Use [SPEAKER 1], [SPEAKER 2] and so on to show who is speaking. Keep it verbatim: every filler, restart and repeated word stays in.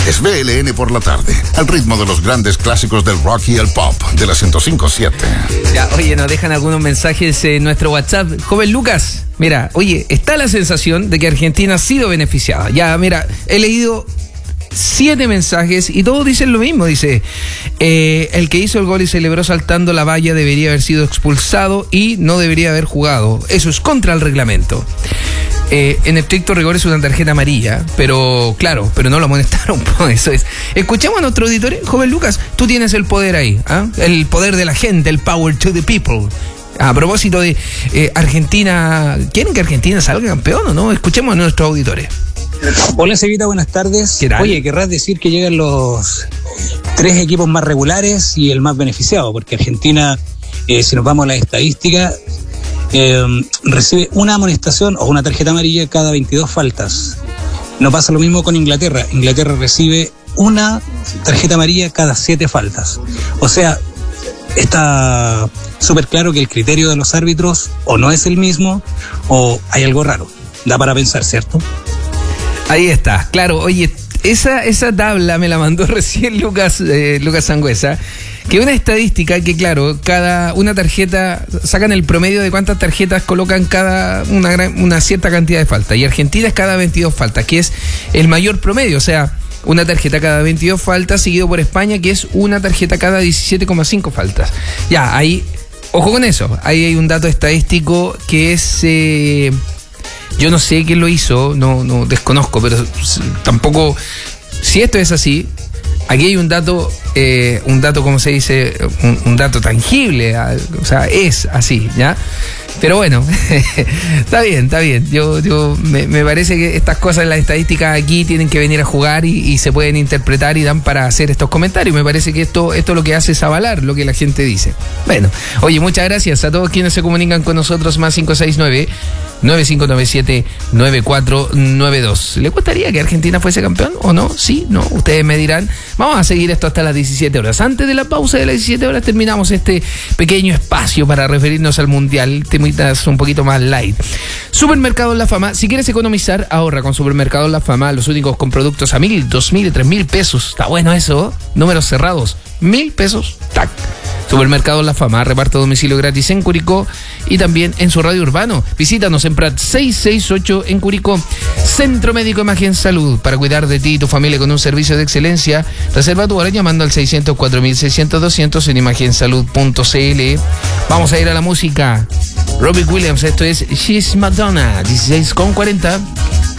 [SPEAKER 1] Es B L N por la tarde, al ritmo de los grandes clásicos del rock y el pop de la ciento cinco punto siete.
[SPEAKER 2] Ya, oye, nos dejan algunos mensajes en nuestro WhatsApp. Joven Lucas, mira, oye, está la sensación de que Argentina ha sido beneficiada. Ya, mira, he leído siete mensajes y todos dicen lo mismo. Dice, eh, el que hizo el gol y celebró saltando la valla debería haber sido expulsado y no debería haber jugado. Eso es contra el reglamento. Eh, en estricto rigor es una tarjeta amarilla, pero claro, pero no lo amonestaron, pues eso es. Escuchemos a nuestro auditor, joven Lucas, tú tienes el poder ahí, ¿eh? El poder de la gente, el power to the people. A propósito de eh, Argentina, ¿quieren que Argentina salga campeón o no? Escuchemos a nuestros auditores.
[SPEAKER 3] Hola, Cevita, buenas tardes. Oye, querrás decir que llegan los tres equipos más regulares y el más beneficiado, porque Argentina, eh, si nos vamos a la estadística, eh, recibe una amonestación o una tarjeta amarilla cada veintidós faltas. No pasa lo mismo con Inglaterra. Inglaterra recibe una tarjeta amarilla cada siete faltas. O sea, está súper claro que el criterio de los árbitros o no es el mismo o hay algo raro. Da para pensar, ¿cierto?
[SPEAKER 2] Ahí está, claro. Oye, esa, esa tabla me la mandó recién Lucas, eh, Lucas Sangüesa, que una estadística que, claro, cada una tarjeta, sacan el promedio de cuántas tarjetas colocan cada una, gran, una cierta cantidad de faltas, y Argentina es cada veintidós faltas, que es el mayor promedio, o sea, una tarjeta cada veintidós faltas, seguido por España, que es una tarjeta cada diecisiete coma cinco faltas. Ya, ahí, ojo con eso, ahí hay un dato estadístico que es... Eh, yo no sé quién lo hizo, no, no desconozco, pero tampoco, si esto es así, aquí hay un dato, eh, un dato, ¿cómo se dice? Un, un dato tangible, o sea, es así, ¿ya? Pero bueno, está bien, está bien. Yo, yo me, me parece que estas cosas, las estadísticas aquí tienen que venir a jugar y, y se pueden interpretar y dan para hacer estos comentarios. Me parece que esto, esto lo que hace es avalar lo que la gente dice. Bueno, oye, muchas gracias a todos quienes se comunican con nosotros, más cinco seis nueve, nueve cinco nueve siete, nueve cuatro nueve dos. ¿Le gustaría que Argentina fuese campeón o no? Sí, no, ustedes me dirán. Vamos a seguir esto hasta las diecisiete horas. Antes de la pausa de las diecisiete horas terminamos este pequeño espacio para referirnos al Mundial. Temitas un poquito más light. Supermercados La Fama. Si quieres economizar, ahorra con Supermercados La Fama. Los únicos con productos a mil, dos mil, tres mil pesos. Está bueno eso. Números cerrados. Mil pesos. Tac. Supermercados La Fama, reparto a domicilio gratis en Curicó y también en su radio urbano. Visítanos en Prat seiscientos sesenta y ocho en Curicó. Centro Médico Imagen Salud, para cuidar de ti y tu familia con un servicio de excelencia. Reserva tu hora llamando al seiscientos cuatro mil seiscientos doscientos en imagensalud punto c l. Vamos a ir a la música. Robbie Williams, esto es She's Madonna, dieciséis con cuarenta.